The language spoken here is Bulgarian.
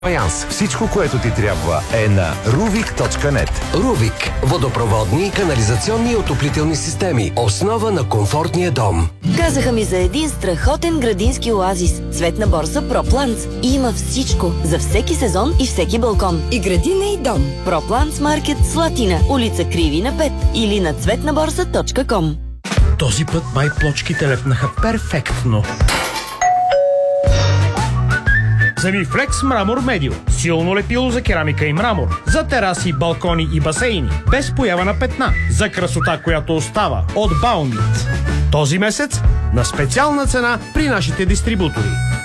Фаянс. Всичко, което ти трябва е на ruvik.net. Рувик. Водопроводни, канализационни и отоплителни системи. Основа на комфортния дом. Казаха ми за един страхотен градински оазис. Цветна борса ProPlants. И има всичко за всеки сезон и всеки балкон. И градина и дом. ProPlants Market Слатина. Улица Кривина 5. Или на цветнаборса.com. Този път май плочките лепнаха перфектно. Замифлекс Мрамор Медио. Силно лепило за керамика и мрамор. За тераси, балкони и басейни. Без поява на петна. За красота, която остава. От Баунит. Този месец на специална цена при нашите дистрибутори.